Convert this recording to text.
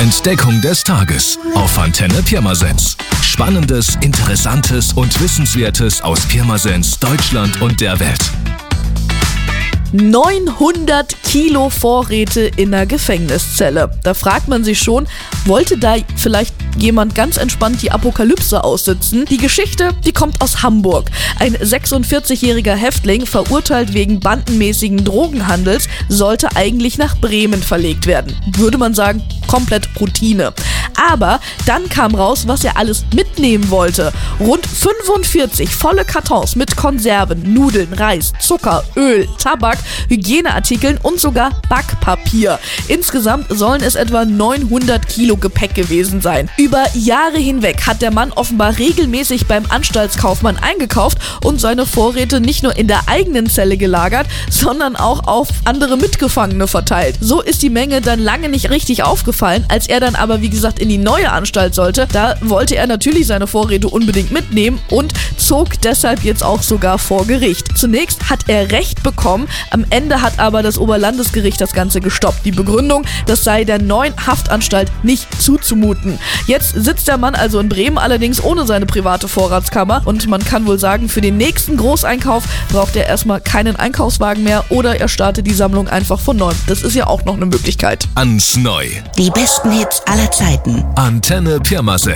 Entdeckung des Tages auf Antenne Pirmasens. Spannendes, Interessantes und Wissenswertes aus Pirmasens, Deutschland und der Welt. 900 Kilo Vorräte in einer Gefängniszelle. Da fragt man sich schon, wollte da vielleicht jemand ganz entspannt die Apokalypse aussitzen? Die Geschichte, die kommt aus Hamburg. Ein 46-jähriger Häftling, verurteilt wegen bandenmäßigen Drogenhandels, sollte eigentlich nach Bremen verlegt werden. Würde man sagen, komplett Routine. Aber dann kam raus, was er alles mitnehmen wollte. Rund 45 volle Kartons mit Konserven, Nudeln, Reis, Zucker, Öl, Tabak, Hygieneartikeln und sogar Backpapier. Insgesamt sollen es etwa 900 Kilo Gepäck gewesen sein. Über Jahre hinweg hat der Mann offenbar regelmäßig beim Anstaltskaufmann eingekauft und seine Vorräte nicht nur in der eigenen Zelle gelagert, sondern auch auf andere Mitgefangene verteilt. So ist die Menge dann lange nicht richtig aufgefallen. Als er dann aber, wie gesagt, in die neue Anstalt sollte, da wollte er natürlich seine Vorräte unbedingt mitnehmen und zog deshalb jetzt auch sogar vor Gericht. Zunächst hat er Recht bekommen, am Ende hat aber das Oberlandesgericht das Ganze gestoppt. Die Begründung, das sei der neuen Haftanstalt nicht zuzumuten. Jetzt sitzt der Mann also in Bremen, allerdings ohne seine private Vorratskammer, und man kann wohl sagen, für den nächsten Großeinkauf braucht er erstmal keinen Einkaufswagen mehr oder er startet die Sammlung einfach von neuem. Das ist ja auch noch eine Möglichkeit. Ans Neu. Die besten Hits aller Zeiten. Antenne Pirmasens.